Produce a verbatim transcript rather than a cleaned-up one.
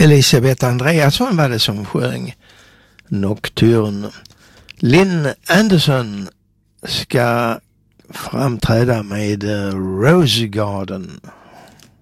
Elisabeth Andreasson var det som sjöng Nocturne. Lynn Anderson ska framträda med Rose Garden.